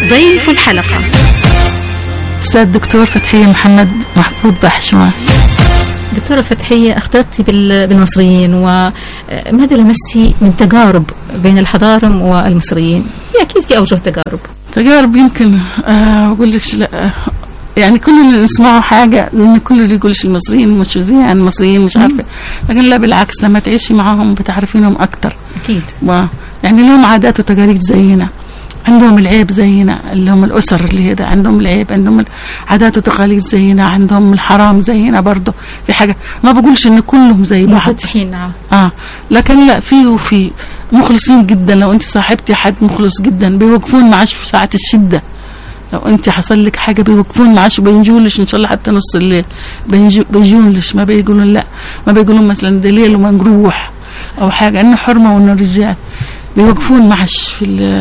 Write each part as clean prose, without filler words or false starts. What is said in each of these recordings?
ضيف الحلقة أستاذ دكتور فتحية محمد محفوظ بحشوان. دكتورة فتحية، اختلطتي بالمصريين، وماذا لمستي من تجارب بين الحضارم والمصريين؟ أكيد في أوجه تجارب يمكن أقول لك لا، يعني كل اللي نسمعه حاجة، لأن كل اللي يقولش المصريين مش زي يعني المصريين مش عارفة، لكن لا بالعكس لما تعيشي معاهم بتعرفينهم أكتر أكيد. يعني لهم عادات وتقاليد زينا، عندهم العيب زينا، اللي هم الأسر اللي هذا عندهم العيب، عندهم عادات وتقاليد زينا، عندهم الحرام زينا برضه. في حاجة ما بقولش إن كلهم زي بعض منفتحين. نعم. لكن لا، في مخلصين جدا. لو أنت صاحبتي حد مخلص جدا بيوقفون معاش في ساعة الشدة. لو أنت حصل لك حاجة بيوقفون معاش، بينجولش إن شاء الله حتى نص الليل، بيجولش، ما بيقولون لا، ما بيقولون مثلا ده ليل وما نروح أو حاجة، إنه حرمة وإنه رجال. بيوقفون معش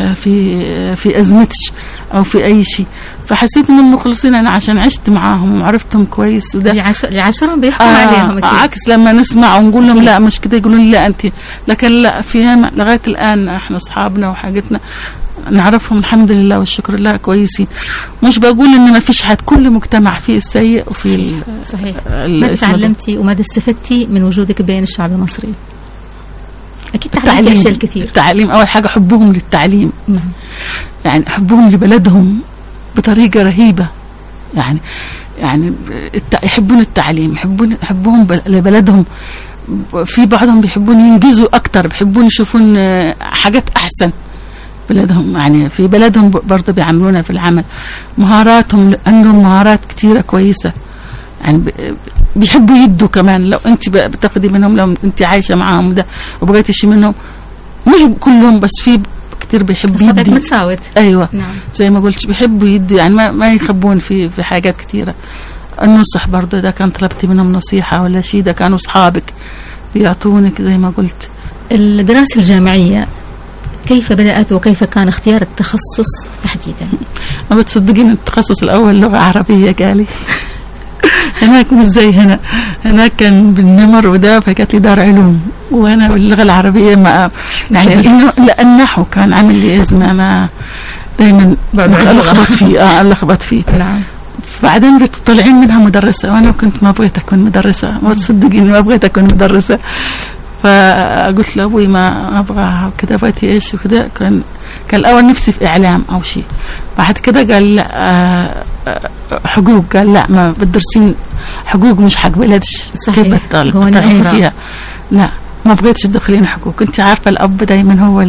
في أزمتش أو في أي شيء. فحسيت إنهم مخلصين أنا عشان عشت معاهم وعرفتهم كويس. وده العشرة بيحكم عليهم. عكس لما نسمع ونقول لهم لا مش كده، يقولون لا أنت. لكن لا، فيها لغاية الآن إحنا أصحابنا وحاجتنا نعرفهم الحمد لله والشكر لله كويسين. مش بقول إن ما فيش حد، كل مجتمع فيه السيء وفيه صحيح. ماذا تعلمتي وماذا استفدتي من وجودك بين الشعب المصري؟ أكيد تعلمتي أشياء كثير. التعليم أول حاجة، حبهم للتعليم. نعم. يعني حبهم لبلدهم بطريقة رهيبة. يعني يحبون التعليم، يحبهم لبلدهم. في بعضهم بيحبون ينجزوا أكتر، بيحبون يشوفون حاجات أحسن بلدهم. يعني في بلدهم برضه بيعملونا في العمل. مهاراتهم، عندهم مهارات كتيرة كويسة. يعني بيحبوا يدوا كمان. لو انت بتاخدي منهم، لو انت عايشه معاهم ده وبغيتي شيء منهم، مش كلهم بس في كتير بيحبوا يدوا متساوت. ايوه. نعم. زي ما قلت بيحبوا يدوا، يعني ما يخبون في حاجات كتيره. النصح برضه، اذا كان طلبتي منهم نصيحه ولا شيء، ده كانوا اصحابك بيعطونك زي ما قلت. الدراسه الجامعيه كيف بدأت وكيف كان اختيار التخصص تحديدا؟ ما بتصدقين التخصص الاول لغه عربيه قالي. هناك مش زي هناك كان بالنمر وده، فكانت لي دار علوم، وانا باللغه العربيه ما يعني لان النحو كان عامل لي ازمه. انا دائما الخبط فيه. نعم. بعدين طالعين منها مدرسه، وانا كنت ما بغيت اكون مدرسه. ما تصدقيني ما بغيت اكون مدرسه. فقلت لابوي ما ابغاها وكذا، بغيت ايش وكذا. كان الاول نفسي في اعلام او شيء. بعد كده قال لا حقوق. قال لا، ما بتدرسين حقوق مش حق بلدش. صحيح. طالعين فيها. لا ما بغيتش تدخلين حقوق. انت عارفه الاب دايما هو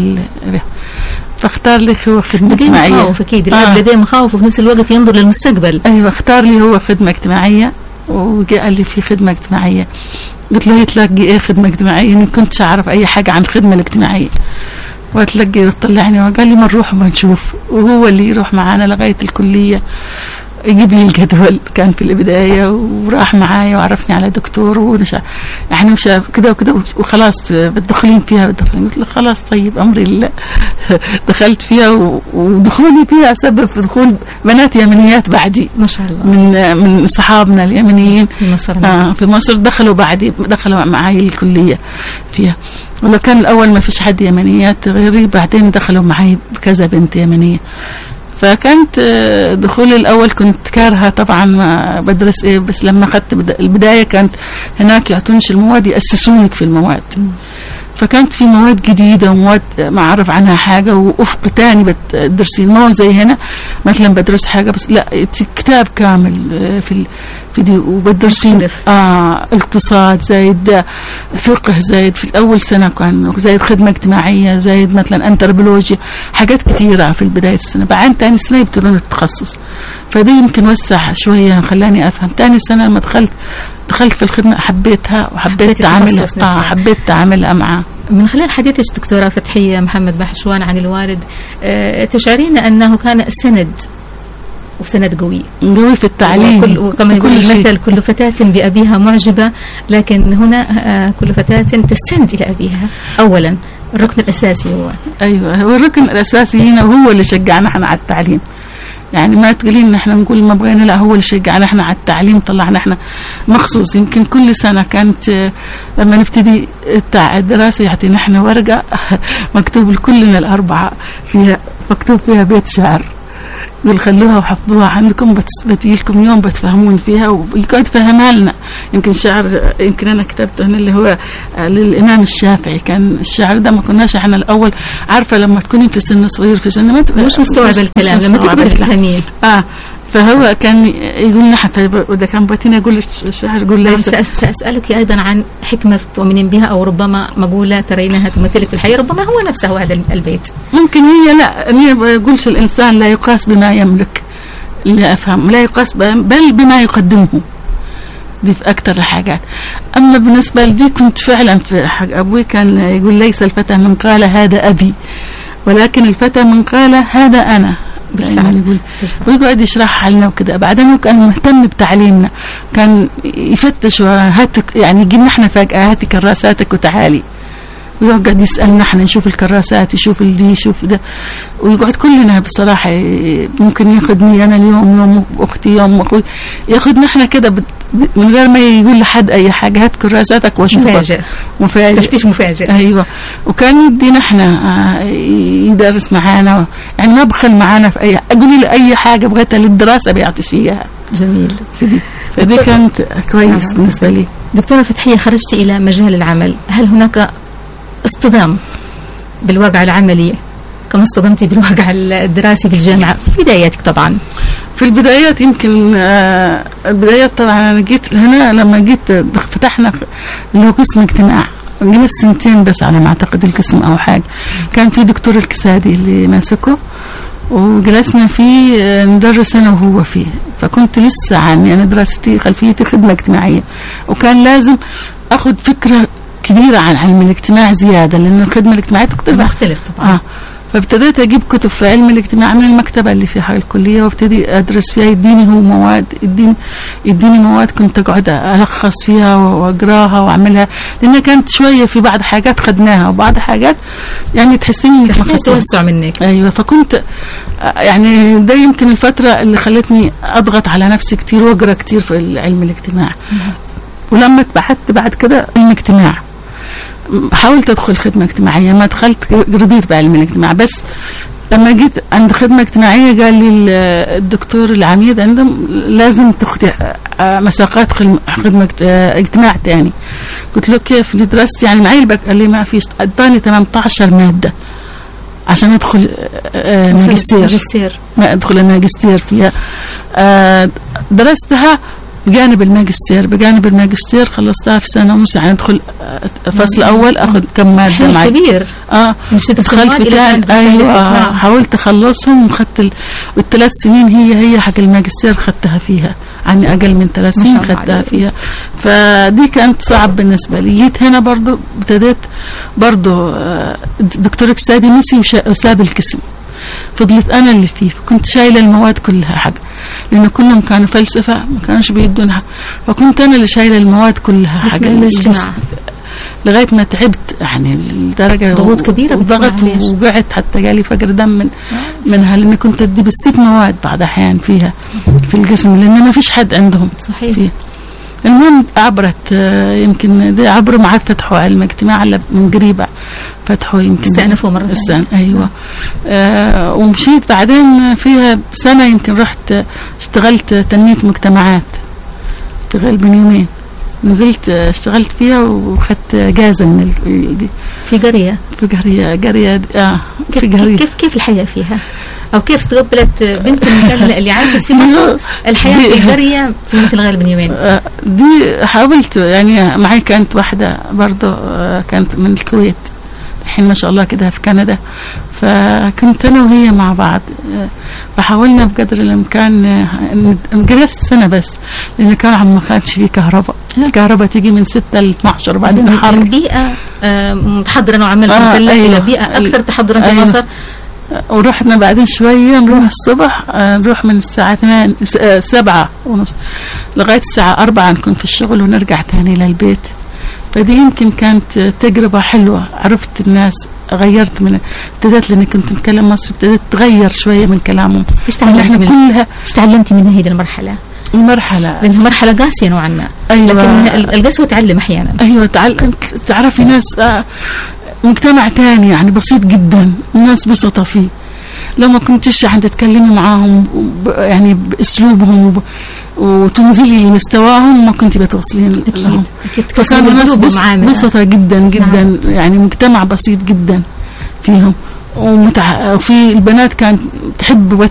فاختار لي هو خدمه اجتماعيه. مخاوف اكيد. الاب لديه مخاوف وفي نفس الوقت ينظر للمستقبل. ايوه، اختار لي هو خدمه اجتماعيه، وقال لي في خدمه اجتماعيه. قلت له يتلاقي ايه خدمه اجتماعيه؟ ما كنتش اعرف اي حاجه عن الخدمه الاجتماعيه. واتلقي وطلعني وقال لي ما نروح وما نشوف. وهو اللي يروح معانا لغايه الكليه، يجيب لي الجدول. كان في البدايه وراح معايا وعرفني على دكتور يعني مش كده وكده وخلاص بتدخلين فيها. قلت له خلاص طيب امري لله. دخلت فيها، ودخولي فيها سبب في دخول بنات يمنيات بعدي ما شاء الله من صحابنا اليمنيين في مصر. في مصر دخلوا معي الكليه فيها. ولو كان الاول ما فيش حد يمنيات غيري، بعدين دخلوا معي كذا بنت يمنيه. فكانت دخولي الأول كنت كارهة طبعا، ما بدرس إيه. بس لما أخذت البداية كانت هناك يعطونش المواد، يأسسونك في المواد. فكانت في مواد جديدة ومواد ما أعرف عنها حاجة، وأفق تاني بتدرسين. ما زي هنا مثلا بدرس حاجة بس لا، كتاب كامل في دي. وبدرسين اقتصاد زايد، فقه زايد. في الأول سنة كان زايد خدمة اجتماعية، زايد مثلا أنتربولوجيا، حاجات كتيرة في بداية السنة. بعدين تاني سنة يبتدون التخصص، فدي يمكن وسع شوية خلاني أفهم. تاني سنة لما دخلت في الخدمة حبيتها وحبيت أعملها. حبيت أعملها معاه. من خلال حديثك دكتورة فتحية محمد بحشوان عن الوالد، تشعرين أنه كان سند قوي في التعليم. وكما يقول المثل كل فتاة بأبيها معجبة، لكن هنا كل فتاة تستند إلى أبيها. أولا الركن الأساسي هو هو الركن الأساسي هنا، وهو اللي شجعنا احنا على التعليم. يعني ما تقولين احنا نقول ما بغينا، لا هو اللي شجعنا احنا على التعليم. طلعنا احنا مخصوص. يمكن كل سنة كانت لما نبتدي الدراسة يعطينا احنا ورقة مكتوب لكلنا الأربعة فيها، مكتوب فيها بيت شعر. يقول خلوها وحفظوها عندكم، بتجيلكم يوم بتفهمون فيها ويقعد يفهمها لنا. يمكن شعر يمكن أنا كتبته هنا اللي هو للإمام الشافعي، كان الشعر ده ما كناش احنا الأول عارفة لما تكوني في سن صغير في سن ما مش مستوعب الكلام لما تكبر تفهميه. فهو كان يقول لنا وده كان باتينا يقول الشعر يقول ليس. سأسألك أيضا عن حكمة تؤمنين بها، أو ربما مقولة ترينها تمثلك في الحياة، ربما هو نفسه هذا البيت. ممكن هي لا، هي ما يقولش الإنسان لا يقاس بما يملك، اللي أفهم لا يقاس بل بما يقدمه. دي في أكتر الحاجات. أما بالنسبة لدي كنت فعلا في حق أبوي كان يقول ليس الفتى من قال هذا أبي، ولكن الفتى من قال هذا أنا. بالفعل. ويقعد يشرحها لنا وكده. بعدين كان مهتم بتعليمنا، كان يفتش هاتك يعني يجينا احنا فجأة هاتي كراساتك وتعالي، ويقعد يسألنا احنا نشوف الكراسات، يشوف دي يشوف ده، ويقعد كلنا بصراحة ممكن ياخدني أنا اليوم يوم أختي يوم أخوي، ياخدنا احنا كده من غير ما يقول لحد أي حاجة، هات كراساتك واشوفك. مفاجئ تفتيش مفاجئ. أيوة. وكان يدينا احنا يدرس معانا، يعني ما بخل معانا في أي أقولي له أي حاجة بغيتها للدراسة بيعطيش إياها. جميل. فدي كانت كويس بالنسبة لي. دكتورة فتحية، خرجت إلى مجال العمل، هل هناك اصطدام بالواقع العملي كما اصطدمتي بالواقع الدراسي في الجامعة في بداياتك؟ طبعا في البدايات يمكن البدايات طبعا أنا جيت هنا لما جيت فتحنا اللي هو قسم اجتماع، جلس سنتين بس على ما أعتقد القسم أو حاجة، كان في دكتور الكسادي اللي ماسكه وجلسنا فيه ندرس أنا وهو فيه. فكنت لسه عني أنا دراستي خلفيتي خدمة اجتماعية، وكان لازم أخذ فكرة كبيرة عن علم الاجتماع زيادة، لأن الخدمة الاجتماعية تختلف طبعا. فابتديت أجيب كتب في علم الاجتماع من المكتبة اللي فيها الكلية، وابتدي أدرس فيها. يديني هو مواد، يديني مواد كنت أقعد ألخص فيها وأقراها وأعملها، لأن كانت شوية في بعض حاجات خدناها وبعض حاجات يعني تحسيني توسع منك. أيوة. فكنت يعني ده يمكن الفترة اللي خلتني أضغط على نفسي كتير وأقرأ كتير في علم الاجتماع. ولما اتبحثت بعد كده علم اجتماع، حاولت أدخل خدمة اجتماعية، ما دخلت، رضيت بعلم الاجتماع. بس لما جيت عند خدمة اجتماعية قال لي الدكتور العميد عندهم لازم تاخدي مساقات خدمة اجتماع تاني. قلت له كيف لدرست يعني معي البك؟ قال لي ما فيش. اداني 18 مادة عشان ادخل ماجستير. ما ادخل الماجستير فيها. درستها بجانب الماجستير خلصتها في سنة ونص، يعني ادخل فصل اول اخذ كم مادة معي كبير. دخلت في ايوه حاولت اخلصهم، وخدت والثلاث سنين هي حق الماجستير خدتها فيها، عني اقل من 3 سنين خدتها فيها. فدي كانت صعب بالنسبة لي. جيت هنا برضو ابتديت برضو دكتور كسادي مشي وساب القسم، فضلت أنا اللي فيه. كنت شايلة المواد كلها حق، لأن كلهم كانوا فلسفة ما كانوش بيدونها، فكنت أنا اللي شايلة المواد كلها حق لغاية ما تعبت، يعني الدرجة ضغوط كبيرة ضغط وقعت حتى جالي فقر دم منها، لأن كنت أدي بال6 مواد بعض أحيان فيها في القسم، لأن ما فيش حد عندهم صحيح فيه. المهم عبرت يمكن دي عبروا معي فتحوا علم اجتماع من قريبة، فتحوا يمكن استأنفوا مرة ثانية. أيوة. ومشيت بعدين فيها سنة يمكن رحت اشتغلت تنمية مجتمعات، اشتغل بنيومين، نزلت اشتغلت فيها وخدت جائزة من دي في قرية في قرية. كيف الحياة فيها، أو كيف تقبلت بنت اللي عاشت في مصر الحياة في القرية في مثل غير بنيومين؟ دي حاولت يعني معي كانت واحدة برضو كانت من الكويت، الحين ما شاء الله كده في كندا، فكنت أنا وهي مع بعض، فحاولنا بقدر الإمكان. جلست سنة بس، لأن كان ما كانش فيه كهرباء، الكهرباء تيجي من 6 ل 12 وبعدين حر. بيئة متحضرة نوعا ما إلى بيئة أكثر تحضرا في مصر. ورحنا بعدين شوية نروح الصبح، نروح من الساعة 7:30 لغاية الساعة 4 نكون في الشغل ونرجع تاني للبيت. فدي يمكن كانت تجربة حلوة، عرفت الناس، غيرت من ابتدأت لأني كنت نتكلم مصري، ابتدأت تغير شوية من كلامهم. ايش تعلمتي من هذه المرحلة؟ لأنها مرحلة قاسية نوعا ما. أيوة. لكن القسوة تعلم أحيانا. أيوة تعرفي ناس مجتمع تاني يعني بسيط جدا، الناس بسطة فيه، لو ما كنتش عم تتكلمي معاهم يعني باسلوبهم وتنزلي مستواهم ما كنت بتوصلين لهم. فكانوا ناس بسطة جدا جدا. نعم. يعني مجتمع بسيط جدا فيهم، وفي البنات كانت تحب